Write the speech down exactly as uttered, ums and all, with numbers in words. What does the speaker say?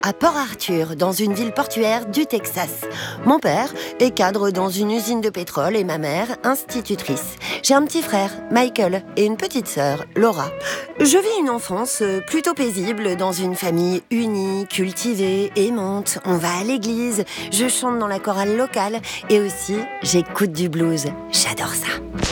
à Port Arthur, dans une ville portuaire du Texas. Mon père est cadre dans une usine de pétrole et ma mère, institutrice. J'ai un petit frère, Michael, et une petite sœur, Laura. Je vis une enfance plutôt paisible dans une famille unie, cultivée, aimante. On va à l'église, je chante dans la chorale locale et aussi j'écoute du blues. J'adore ça.